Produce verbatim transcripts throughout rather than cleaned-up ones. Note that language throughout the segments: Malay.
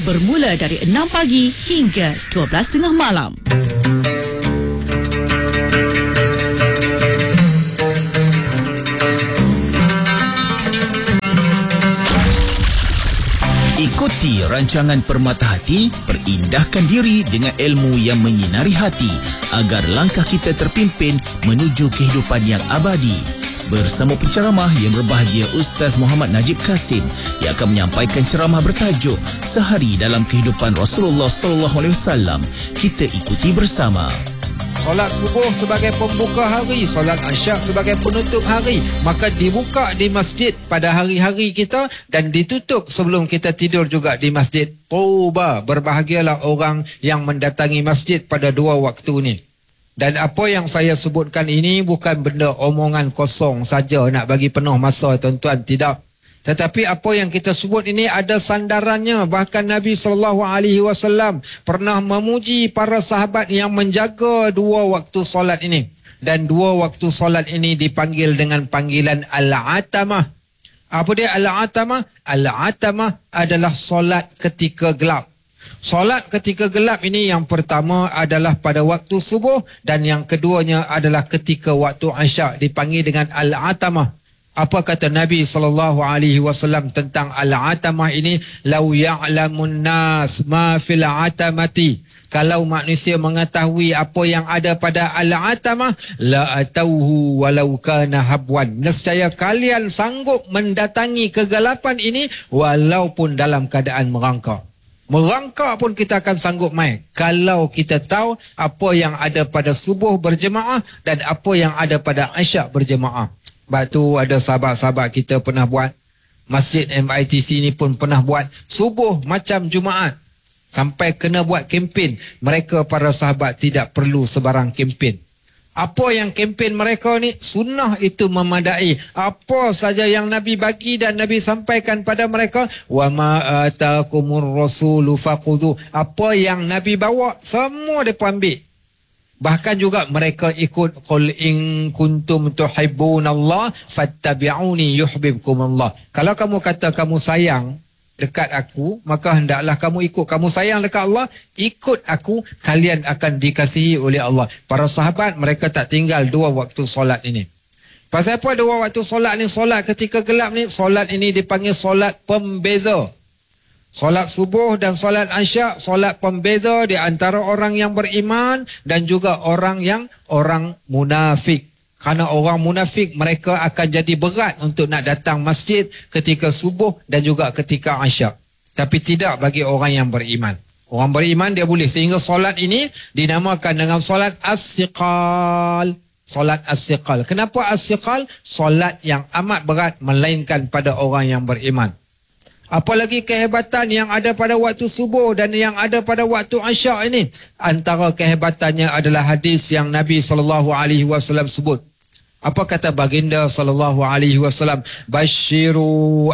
bermula dari enam pagi hingga dua belas tiga puluh malam. Ikuti rancangan Permata Hati, perindahkan diri dengan ilmu yang menyinari hati agar langkah kita terpimpin menuju kehidupan yang abadi. Bersama penceramah yang berbahagia Ustaz Muhammad Najib Kasim yang akan menyampaikan ceramah bertajuk Sehari dalam Kehidupan Rasulullah sallallahu alaihi wasallam. Kita ikuti bersama. Solat subuh sebagai pembuka hari, solat asyak sebagai penutup hari. Maka dibuka di masjid pada hari-hari kita dan ditutup sebelum kita tidur juga di masjid. Tauba, berbahagialah orang yang mendatangi masjid pada dua waktu ni. Dan apa yang saya sebutkan ini bukan benda omongan kosong saja nak bagi penuh masa, tuan-tuan, tidak. Tetapi apa yang kita sebut ini ada sandarannya. Bahkan Nabi sallallahu alaihi wasallam pernah memuji para sahabat yang menjaga dua waktu solat ini. Dan dua waktu solat ini dipanggil dengan panggilan Al-Atamah. Apa dia Al-Atamah? Al-Atamah adalah solat ketika gelap. Solat ketika gelap ini yang pertama adalah pada waktu subuh dan yang keduanya adalah ketika waktu asyak, dipanggil dengan Al-Atamah. Apa kata Nabi sallallahu alaihi wasallam tentang Al-Atamah ini? Lau ya'lamun nas ma fil atamati. Kalau manusia mengetahui apa yang ada pada Al-Atamah, la atauhu walau kana habwan. Nescaya kalian sanggup mendatangi kegelapan ini walaupun dalam keadaan merangkak. Merangkak pun kita akan sanggup mai kalau kita tahu apa yang ada pada subuh berjemaah dan apa yang ada pada asyak berjemaah. Sebab tu ada sahabat-sahabat kita pernah buat. Masjid M I T C ni pun pernah buat subuh macam Jumaat. Sampai kena buat kempen. Mereka para sahabat tidak perlu sebarang kempen. Apa yang kempen mereka ni? Sunnah itu memadai. Apa saja yang Nabi bagi dan Nabi sampaikan pada mereka. Wa ma atakumur rasulu faqudhu. Apa yang Nabi bawa, semua mereka ambil. Bahkan juga mereka ikut qul in kuntum tuhibbunallah fattabi'uni yuhibbukumullah. Kalau kamu kata kamu sayang dekat aku, maka hendaklah kamu ikut. Kamu sayang dekat Allah, ikut aku, kalian akan dikasihi oleh Allah. Para sahabat mereka tak tinggal dua waktu solat ini. Pasal apa dua waktu solat ni? Solat ketika gelap ni, solat ini dipanggil solat pembeza. Solat subuh dan solat asyak, solat pembeza di antara orang yang beriman dan juga orang yang orang munafik. Kerana orang munafik mereka akan jadi berat untuk nak datang masjid ketika subuh dan juga ketika asyak. Tapi tidak bagi orang yang beriman. Orang beriman dia boleh, sehingga solat ini dinamakan dengan solat as-siqal. Solat as-siqal. Kenapa as-siqal? Solat yang amat berat melainkan pada orang yang beriman. Apalagi kehebatan yang ada pada waktu subuh dan yang ada pada waktu asyak ini. Antara kehebatannya adalah hadis yang Nabi sallallahu alaihi wasallam sebut. Apa kata baginda sallallahu alaihi wasallam? Basyiru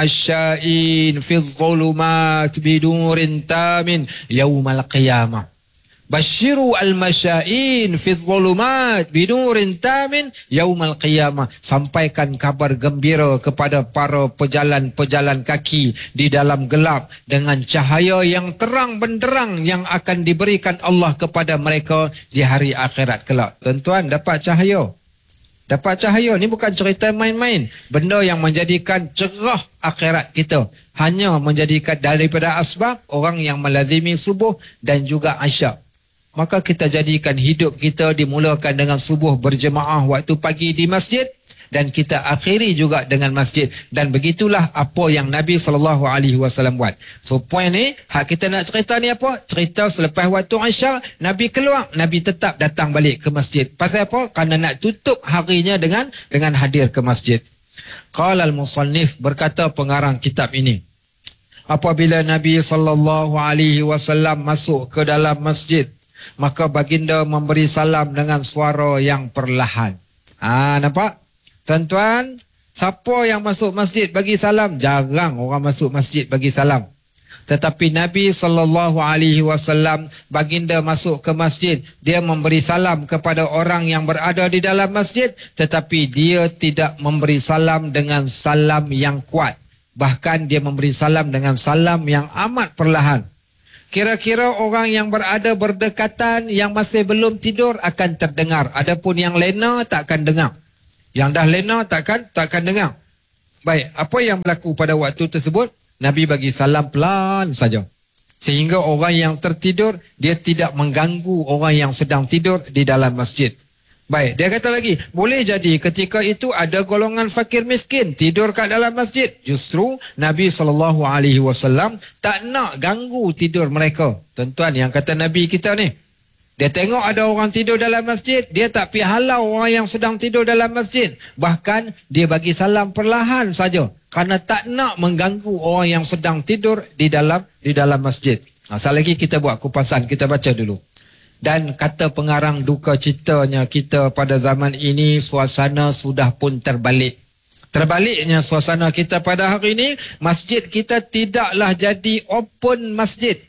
al-masya'in fi dhulumat bidurin tamin yaumal qiyamah. Basyiru al-masya'in fi dhulumat bidurin tamin yaumal qiyamah. Sampaikan kabar gembira kepada para pejalan-pejalan kaki di dalam gelap dengan cahaya yang terang benderang yang akan diberikan Allah kepada mereka di hari akhirat kelak. Tuan-tuan, dapat cahaya. Dapat cahaya ni bukan cerita main-main. Benda yang menjadikan cerah akhirat kita. Hanya menjadikan daripada asbab orang yang melazimi subuh dan juga asyak. Maka kita jadikan hidup kita dimulakan dengan subuh berjemaah waktu pagi di masjid dan kita akhiri juga dengan masjid. Dan begitulah apa yang Nabi sallallahu alaihi wasallam buat. So point ni, hak kita nak cerita ni apa? Cerita selepas waktu asyak, Nabi keluar, Nabi tetap datang balik ke masjid. Pasal apa? Kerana nak tutup harinya dengan dengan hadir ke masjid. Qala al-musannif, berkata pengarang kitab ini, apabila Nabi sallallahu alaihi wasallam masuk ke dalam masjid, maka baginda memberi salam dengan suara yang perlahan. Ah, nampak? Tuan-tuan, siapa yang masuk masjid bagi salam? Jarang orang masuk masjid bagi salam. Tetapi Nabi sallallahu alaihi wasallam baginda masuk ke masjid, dia memberi salam kepada orang yang berada di dalam masjid, tetapi dia tidak memberi salam dengan salam yang kuat. Bahkan dia memberi salam dengan salam yang amat perlahan. Kira-kira orang yang berada berdekatan yang masih belum tidur akan terdengar. Adapun yang lena takkan dengar. Yang dah lena takkan takkan dengar. Baik, apa yang berlaku pada waktu tersebut? Nabi bagi salam pelan saja. Sehingga orang yang tertidur, dia tidak mengganggu orang yang sedang tidur di dalam masjid. Baik, dia kata lagi, boleh jadi ketika itu ada golongan fakir miskin tidur kat dalam masjid. Justru Nabi sallallahu alaihi wasallam tak nak ganggu tidur mereka. Tuan-tuan, yang kata Nabi kita ni, dia tengok ada orang tidur dalam masjid, dia tak pi halau orang yang sedang tidur dalam masjid. Bahkan dia bagi salam perlahan saja, kerana tak nak mengganggu orang yang sedang tidur di dalam di dalam masjid. Asal lagi kita buat kupasan, kita baca dulu. Dan kata pengarang duka citanya kita pada zaman ini, suasana sudah pun terbalik. Terbaliknya suasana kita pada hari ini, masjid kita tidaklah jadi open masjid.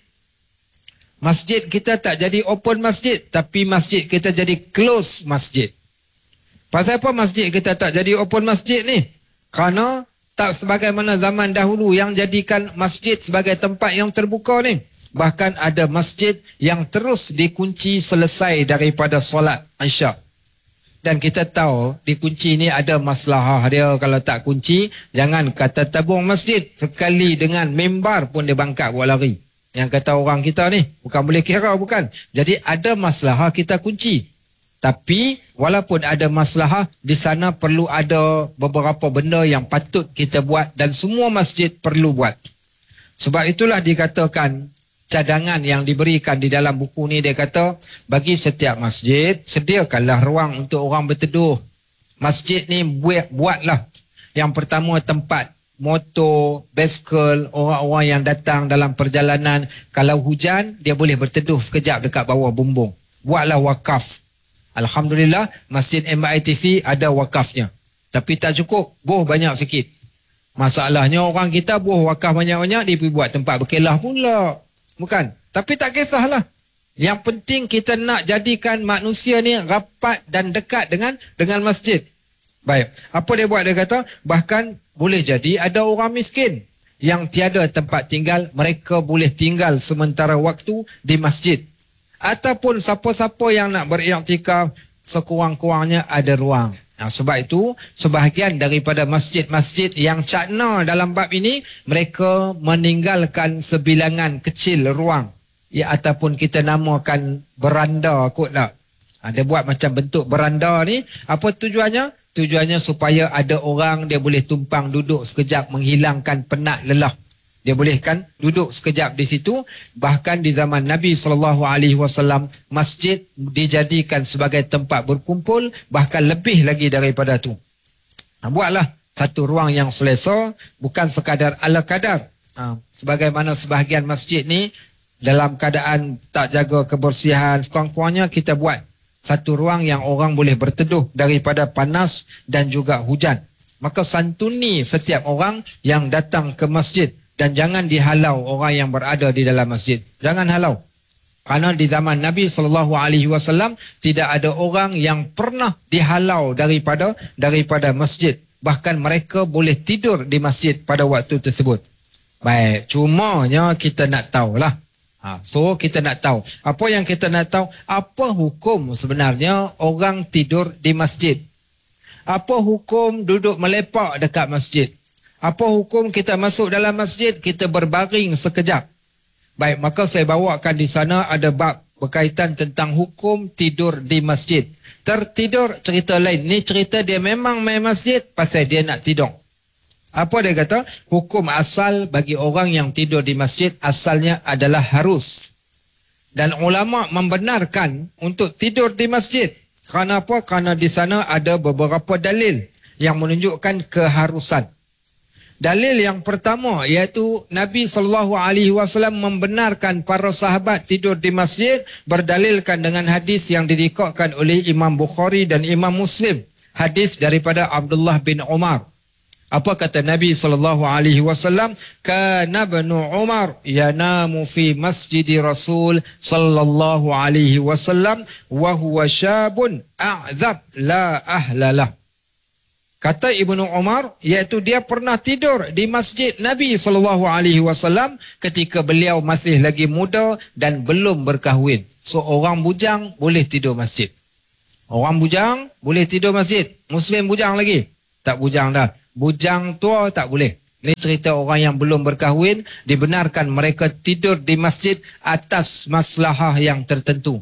Masjid kita tak jadi open masjid, tapi masjid kita jadi close masjid. Pasal apa masjid kita tak jadi open masjid ni? Kerana tak sebagaimana zaman dahulu yang jadikan masjid sebagai tempat yang terbuka ni. Bahkan ada masjid yang terus dikunci selesai daripada solat Isyak. Dan kita tahu dikunci ni ada masalah dia. Kalau tak kunci, jangan kata tabung masjid, sekali dengan mimbar pun dia bangkat buat lari. Yang kata orang kita ni, bukan boleh kira, bukan. Jadi ada masalah kita kunci. Tapi walaupun ada masalah, di sana perlu ada beberapa benda yang patut kita buat, dan semua masjid perlu buat. Sebab itulah dikatakan cadangan yang diberikan di dalam buku ni, dia kata bagi setiap masjid sediakanlah ruang untuk orang berteduh. Masjid ni buat, buatlah yang pertama tempat motor, basikal, orang-orang yang datang dalam perjalanan, kalau hujan dia boleh berteduh sekejap dekat bawah bumbung. Buatlah wakaf. Alhamdulillah Masjid M I T C ada wakafnya, tapi tak cukup, buh banyak sikit. Masalahnya orang kita buh wakaf banyak-banyak, dia pergi buat tempat berkelah pula. Bukan. Tapi tak kisahlah. Yang penting kita nak jadikan manusia ni rapat dan dekat dengan dengan masjid. Baik. Apa dia buat? Dia kata, bahkan boleh jadi ada orang miskin yang tiada tempat tinggal, mereka boleh tinggal sementara waktu di masjid. Ataupun siapa-siapa yang nak beriktikaf, sekurang-kurangnya ada ruang. Nah, sebab itu sebahagian daripada masjid-masjid yang cakna dalam bab ini, mereka meninggalkan sebilangan kecil ruang, ya, ataupun kita namakan beranda kot tak. Ha, dia buat macam bentuk beranda ni. Apa tujuannya? Tujuannya supaya ada orang dia boleh tumpang duduk sekejap, menghilangkan penat lelah. Dia boleh kan duduk sekejap di situ. Bahkan di zaman Nabi sallallahu alaihi wasallam, masjid dijadikan sebagai tempat berkumpul, bahkan lebih lagi daripada tu. Ha, buatlah satu ruang yang selesa, bukan sekadar ala kadar. Ha, sebagaimana sebahagian masjid ni dalam keadaan tak jaga kebersihan, sekurang-kurangnya kita buat satu ruang yang orang boleh berteduh daripada panas dan juga hujan. Maka santuni setiap orang yang datang ke masjid. Dan jangan dihalau orang yang berada di dalam masjid. Jangan halau. Kerana di zaman Nabi sallallahu alaihi wasallam tidak ada orang yang pernah dihalau daripada daripada masjid. Bahkan mereka boleh tidur di masjid pada waktu tersebut. Baik, cumanya kita nak tahulah. Ha, so kita nak tahu. Apa yang kita nak tahu? Apa hukum sebenarnya orang tidur di masjid? Apa hukum duduk melepak dekat masjid? Apa hukum kita masuk dalam masjid, kita berbaring sekejap? Baik, maka saya bawakan di sana ada bab berkaitan tentang hukum tidur di masjid. Tertidur cerita lain. Ni cerita dia memang main masjid pasal dia nak tidur. Apa dia kata? Hukum asal bagi orang yang tidur di masjid asalnya adalah harus. Dan ulama membenarkan untuk tidur di masjid. Kerana apa? Kerana di sana ada beberapa dalil yang menunjukkan keharusan. Dalil yang pertama iaitu Nabi sallallahu alaihi wasallam membenarkan para sahabat tidur di masjid berdalilkan dengan hadis yang dirikatkan oleh Imam Bukhari dan Imam Muslim. Hadis daripada Abdullah bin Umar. Apa kata Nabi sallallahu alaihi wasallam? Kana ibnu Umar yanamu fi masjid Rasul sallallahu alaihi wasallam wa huwa syabun a'zab la ahlalah. Kata Ibnu Umar, iaitu dia pernah tidur di masjid Nabi sallallahu alaihi wasallam ketika beliau masih lagi muda dan belum berkahwin. So orang bujang boleh tidur masjid. Orang bujang boleh tidur masjid. Muslim bujang lagi? Tak bujang dah. Bujang tua tak boleh. Ini cerita orang yang belum berkahwin, dibenarkan mereka tidur di masjid atas maslahah yang tertentu.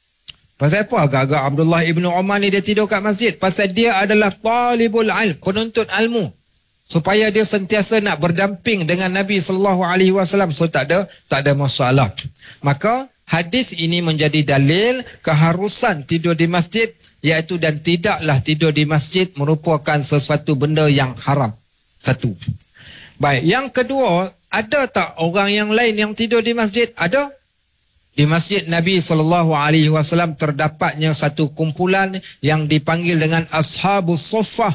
Pasal apa agak-agak Abdullah ibnu Umar ni dia tidur kat masjid? Pasal dia adalah talibul ilm, penuntut ilmu. Supaya dia sentiasa nak berdamping dengan Nabi sallallahu alaihi wasallam. So tak ada, tak ada masalah. Maka hadis ini menjadi dalil keharusan tidur di masjid, iaitu dan tidaklah tidur di masjid merupakan sesuatu benda yang haram. Satu. Baik, yang kedua, ada tak orang yang lain yang tidur di masjid? Ada. Di masjid Nabi sallallahu alaihi wasallam terdapatnya satu kumpulan yang dipanggil dengan Ashabus Suffah.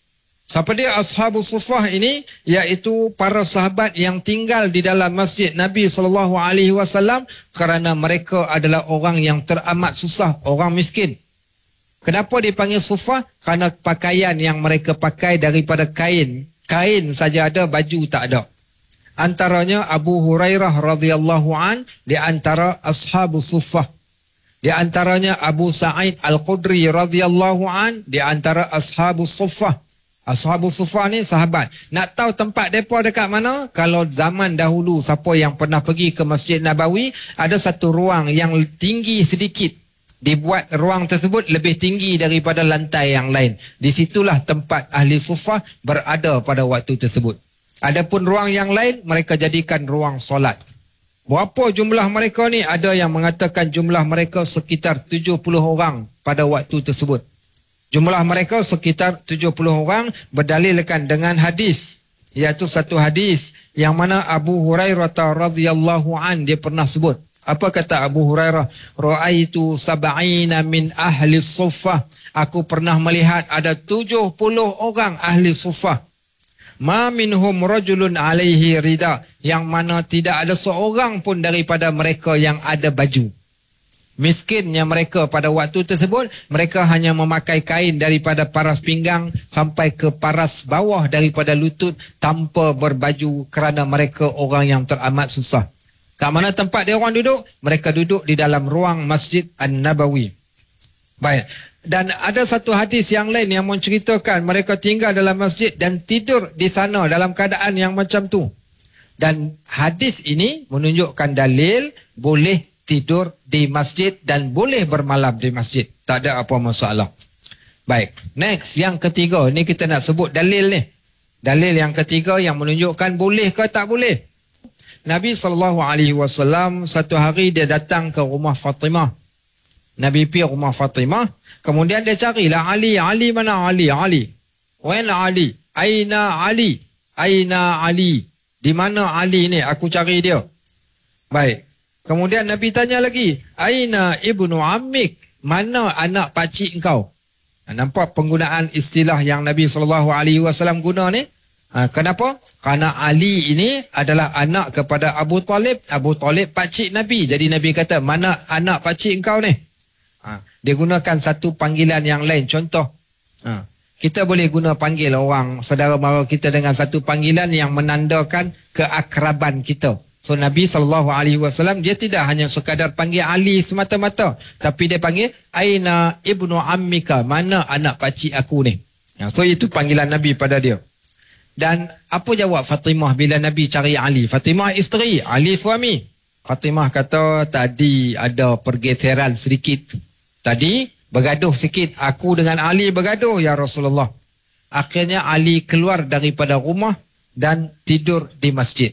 Siapa dia Ashabus Suffah ini? Iaitu para sahabat yang tinggal di dalam masjid Nabi sallallahu alaihi wasallam kerana mereka adalah orang yang teramat susah, orang miskin. Kenapa dipanggil Suffah? Kerana pakaian yang mereka pakai daripada kain. Kain saja ada, baju tak ada. Antaranya Abu Hurairah radhiyallahu an di antara Ashabus Suffah. Di antaranya Abu Sa'id Al-Khudri radhiyallahu an di antara Ashabus Suffah. Ashabus Suffah ni sahabat. Nak tahu tempat depa dekat mana? Kalau zaman dahulu siapa yang pernah pergi ke Masjid Nabawi, ada satu ruang yang tinggi sedikit. Dibuat ruang tersebut lebih tinggi daripada lantai yang lain. Di situlah tempat ahli Suffah berada pada waktu tersebut. Adapun ruang yang lain mereka jadikan ruang solat. Berapa jumlah mereka ni? Ada yang mengatakan jumlah mereka sekitar tujuh puluh orang pada waktu tersebut. Jumlah mereka sekitar tujuh puluh orang berdalilkan dengan hadis, iaitu satu hadis yang mana Abu Hurairah radhiyallahu an dia pernah sebut. Apa kata Abu Hurairah? Ra'aitu sab'ina min ahli Suffah. Aku pernah melihat ada tujuh puluh orang ahli Suffah. Ma minhum rajulun alaihi rida, yang mana tidak ada seorang pun daripada mereka yang ada baju. Miskinnya mereka pada waktu tersebut, mereka hanya memakai kain daripada paras pinggang sampai ke paras bawah daripada lutut tanpa berbaju kerana mereka orang yang teramat susah. Kat mana tempat dia orang duduk? Mereka duduk di dalam ruang Masjid An-Nabawi. Baik. Dan ada satu hadis yang lain yang menceritakan mereka tinggal dalam masjid dan tidur di sana dalam keadaan yang macam tu. Dan hadis ini menunjukkan dalil boleh tidur di masjid dan boleh bermalam di masjid. Tak ada apa masalah. Baik, next yang ketiga. Ni kita nak sebut dalil ni. Dalil yang ketiga yang menunjukkan boleh ke tak boleh. Nabi sallallahu alaihi wasallam satu hari dia datang ke rumah Fatimah. Nabi pergi rumah Fatimah, kemudian dia carilah Ali. Ali mana Ali? Ali. When Ali? Aina Ali? Aina Ali? Di mana Ali ni? Aku cari dia. Baik. Kemudian Nabi tanya lagi, Aina ibnu ammik? Mana anak pakcik engkau? Nampak penggunaan istilah yang Nabi sallallahu alaihi wasallam guna ni? Ha, kenapa? Kerana Ali ini adalah anak kepada Abu Talib. Abu Talib pakcik Nabi. Jadi Nabi kata, mana anak pakcik engkau ni? Ha, dia gunakan satu panggilan yang lain. Contoh, ha, kita boleh guna panggil orang saudara mara kita dengan satu panggilan yang menandakan keakraban kita. So Nabi sallallahu alaihi wasallam dia tidak hanya sekadar panggil Ali semata-mata, tapi dia panggil Aina ibnu ammika? Mana anak pakcik aku ni? Ha, so itu panggilan Nabi pada dia. Dan apa jawab Fatimah bila Nabi cari Ali? Fatimah isteri, Ali suami. Fatimah kata, tadi ada pergeseran sedikit. Tadi bergaduh sikit. Aku dengan Ali bergaduh, ya Rasulullah. Akhirnya Ali keluar daripada rumah dan tidur di masjid.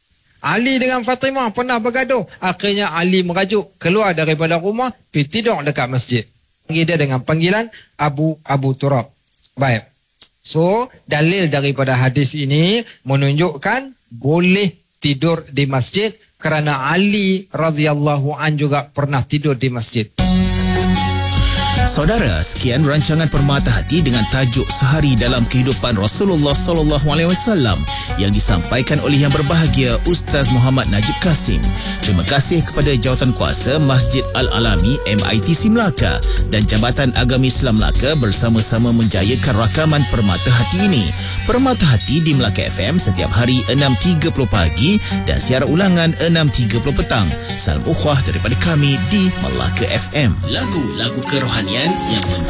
Ali dengan Fatimah pernah bergaduh. Akhirnya Ali merajuk keluar daripada rumah, pergi tidur dekat masjid. Panggil dia dengan panggilan Abu Abu Turab. Baik. So, dalil daripada hadis ini menunjukkan boleh tidur di masjid kerana Ali radhiyallahu an juga pernah tidur di masjid. Saudara, sekian rancangan Permata Hati dengan tajuk Sehari dalam Kehidupan Rasulullah sallallahu alaihi wasallam yang disampaikan oleh yang berbahagia Ustaz Muhammad Najib Kasim. Terima kasih kepada Jawatankuasa Masjid Al-Alami M I T C Melaka dan Jabatan Agama Islam Melaka bersama-sama menjayakan rakaman Permata Hati ini. Permata Hati di Melaka F M setiap hari enam tiga puluh pagi dan siaran ulangan enam tiga puluh petang. Salam ukhuwah daripada kami di Melaka F M. Lagu-lagu kerohanian yang